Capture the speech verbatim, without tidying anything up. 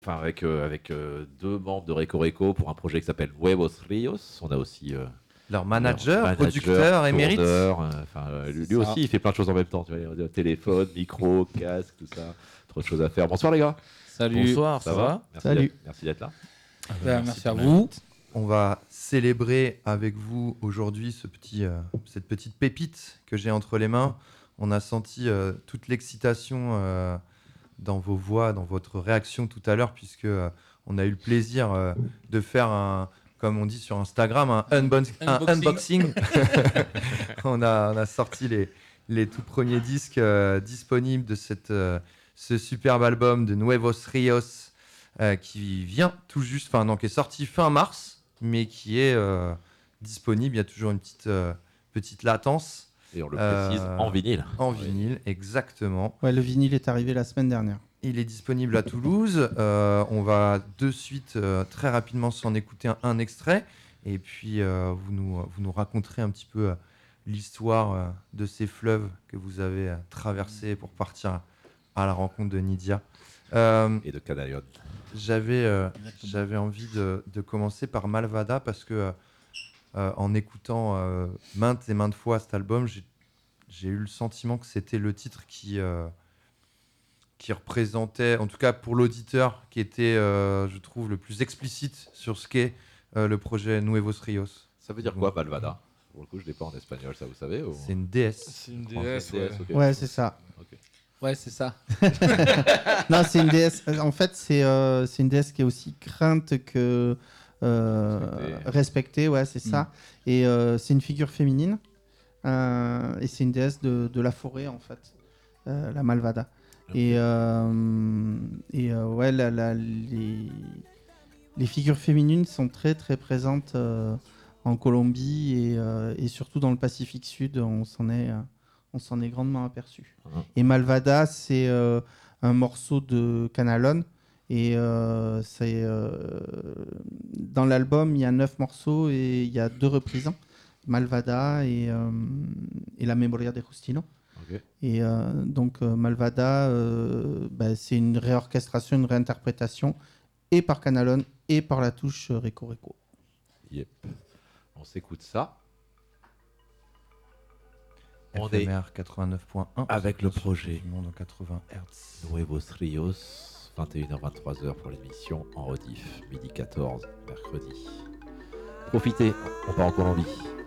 Enfin, avec, euh, avec euh, deux membres de Reco Reco pour un projet qui s'appelle Nuevos Rios. On a aussi euh, Leur manager, leur producteur, émérite. tourneur, euh, enfin, euh, lui, lui ça. aussi, il fait plein de choses en même temps. Tu vois, téléphone, micro, casque, tout ça. Trop de choses à faire. Bonsoir les gars. Salut. Bonsoir, Ça, ça va, va Merci Salut. d'être- Merci d'être là. Ben, merci à de vous. On va célébrer avec vous aujourd'hui ce petit, euh, cette petite pépite que j'ai entre les mains. On a senti euh, toute l'excitation euh, dans vos voix, dans votre réaction tout à l'heure, puisque euh, on a eu le plaisir euh, de faire un, comme on dit sur Instagram, un, unbox- un Unboxing. unboxing. on, a, on a sorti les, les tout premiers disques euh, disponibles de cette, euh, ce superbe album de Nuevos Rios euh, qui vient tout juste, enfin non, qui est sorti fin mars, mais qui est euh, disponible. Il y a toujours une petite, euh, petite latence. Et on le Euh, précise en vinyle. En Oui. vinyle, exactement. Ouais, le vinyle est arrivé la semaine dernière. Il est disponible à Toulouse. Euh, on va de suite, euh, très rapidement, s'en écouter un, un extrait. Et puis, euh, vous, nous, vous nous raconterez un petit peu euh, l'histoire euh, de ces fleuves que vous avez euh, traversés pour partir à la rencontre de Nydia. Euh, Et de Canalion. J'avais euh, j'avais envie de, de commencer par Malvada parce que, euh, euh, en écoutant euh, maintes et maintes fois cet album, j'ai j'ai eu le sentiment que c'était le titre qui, euh, qui représentait, en tout cas pour l'auditeur, qui était, euh, je trouve, le plus explicite sur ce qu'est euh, le projet Nuevos Rios. Ça veut dire quoi, Malvada? Pour le coup, je ne l'ai pas en espagnol, ça vous savez ou... C'est une déesse. C'est une En déesse. français, Ouais, ok. Ouais, c'est ça. Ok. ouais c'est ça. Non, c'est une déesse. En fait, c'est euh, c'est une déesse qui est aussi crainte que euh, Respectée. respectée. Ouais, c'est ça. Et euh, c'est une figure féminine. Euh, et c'est une déesse de, de la forêt, en fait, euh, la Malvada. Ok. Et, euh, et euh, ouais, la- la- les, les figures féminines sont très très présentes euh, en Colombie et, euh, et surtout dans le Pacifique Sud. On s'en est, euh, on s'en est grandement aperçu. Mhm. Et Malvada, c'est euh, un morceau de Canalon. Et euh, c'est, euh, dans l'album, il y a neuf morceaux et il y a deux reprises. Malvada et, euh, et La Memoria de Justino. Ok. Et euh, donc euh, Malvada, euh, bah, c'est une réorchestration, une réinterprétation, et par Canalon et par la touche euh, Reco Reco. Yep. On s'écoute ça. On F est M R quatre-vingt-neuf point un. avec le projet Du monde en quatre-vingts hertz. Nuevos Rios, vingt et une heures vingt-trois heures pour l'émission, en rediff, midi quatorze, mercredi. Profitez, on part en Colombie.